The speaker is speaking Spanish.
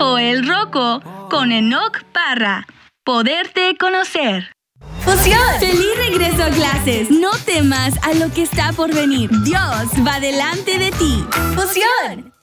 Joel Rocco con Enoch Parra. Poderte conocer. ¡Fusión! ¡Feliz regreso a clases! No temas a lo que está por venir. Dios va delante de ti. ¡Fusión!